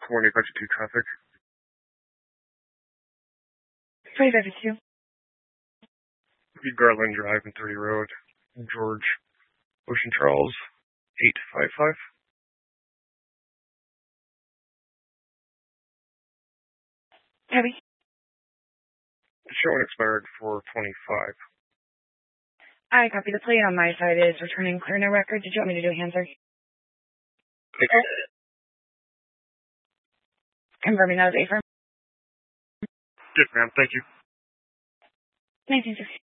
182 traffic. 2552. Garland Drive and 30 Road, George, Ocean Charles, 855. Heavy. Showing expired 425. I copy. The plate on my side is returning clear, no record. Did you want me to do a hand, sir? Confirming that was A firm. Yes, ma'am. Thank you. 1960.